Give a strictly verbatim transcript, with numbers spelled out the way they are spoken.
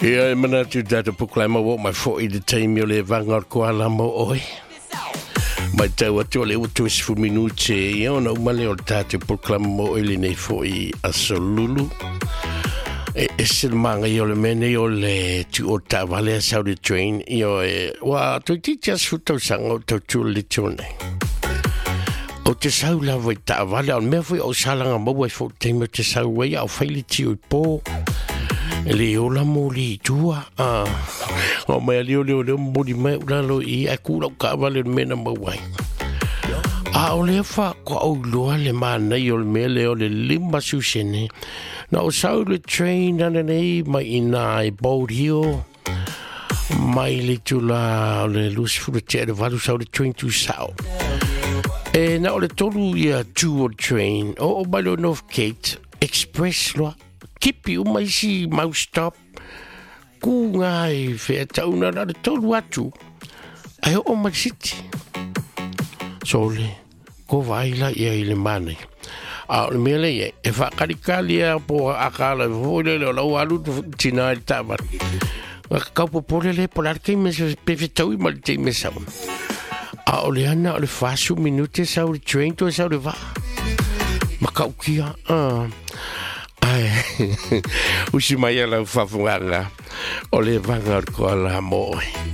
Ia e mana tu data puklama wo mai fo i de time yo le vanga ko ala mo oi. Mai tau atu le utu sifu minute yo na umale o data puklama mo ili nei fo i asolulu. E ese manga yo le mene yo le tu o ta vale a Saudi train yo e wa tu ti just futo sango to tu le tone. O te sau la voi ta vale al me foi o salanga mo voi fo te me te sau we au faili ti o po. Le ola moli tua ah o me ali ole ole moli me la lo i a ku lo ka vale mena mo wai a ole fa ko o lo le mana yo me le ole limba susene na o sau le train na nei mai ina i boat hill mai le tula le lus fu te de valu sau le train to south e na ole tolu ia two train o o balo North Gate Express lo kipi uma isi mau stop ku ngai fe tauna na tolu atu ai o ma city sole ko vai la ia ile mane a le mele e e fa karikalia po akala vole lo lo alu tina tava ka po pole le polar ke me se pefetau i mal te me sa a ole ana le fasu minute sa o train to sa o va makaukia ah ai usi mai ala fafunga ole vanga ko ala mo